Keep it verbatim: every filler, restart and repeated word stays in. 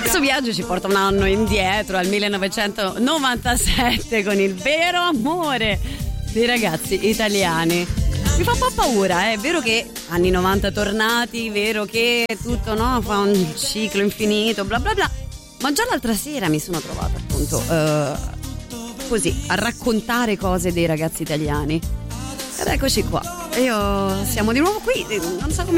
Questo viaggio ci porta un anno indietro, al millenovecentonovantasette, con il vero amore dei ragazzi italiani. Mi fa un po' paura, eh. È vero che anni novanta tornati, vero che tutto, no, fa un ciclo infinito, bla bla bla, ma già l'altra sera mi sono trovata appunto uh, così a raccontare cose dei ragazzi italiani ed eccoci qua. Io siamo di nuovo qui, non so come